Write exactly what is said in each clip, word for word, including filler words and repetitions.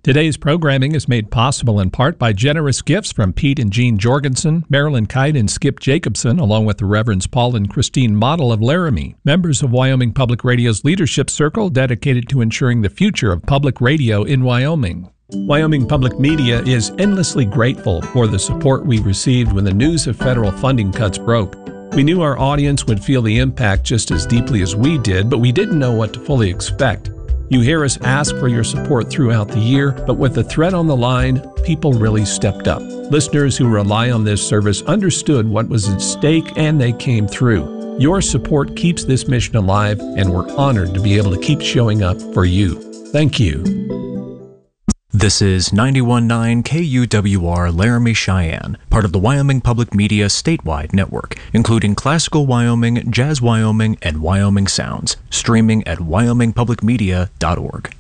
Today's programming is made possible in part by generous gifts from Pete and Jean Jorgensen, Marilyn Kite and Skip Jacobson, along with the Reverends Paul and Christine Model of Laramie, members of Wyoming Public Radio's Leadership Circle dedicated to ensuring the future of public radio in Wyoming. Wyoming Public Media is endlessly grateful for the support we received when the news of federal funding cuts broke. We knew our audience would feel the impact just as deeply as we did, but we didn't know what to fully expect. You hear us ask for your support throughout the year, but with the threat on the line, people really stepped up. Listeners who rely on this service understood what was at stake, and they came through. Your support keeps this mission alive, and we're honored to be able to keep showing up for you. Thank you. This is ninety-one point nine K U W R Laramie Cheyenne, part of the Wyoming Public Media statewide network, including Classical Wyoming, Jazz Wyoming, and Wyoming Sounds, streaming at wyoming public media dot org.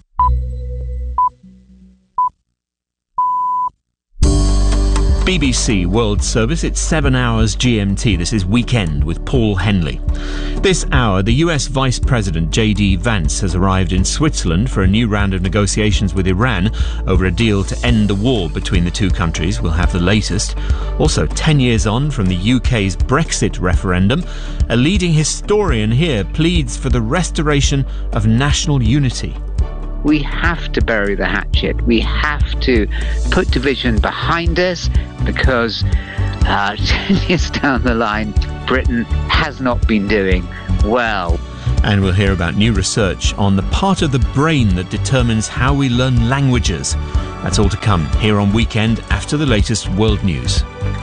B B C World Service, it's seven hours G M T. This is Weekend with Paul Henley. This hour, the U S Vice President J D Vance has arrived in Switzerland for a new round of negotiations with Iran over a deal to end the war between the two countries. We'll have the latest. Also, ten years on from the U K's Brexit referendum, a leading historian here pleads for the restoration of national unity. We have to bury the hatchet. We have to put division behind us because uh, ten years down the line, Britain has not been doing well. And we'll hear about new research on the part of the brain that determines how we learn languages. That's all to come here on Weekend after the latest world news.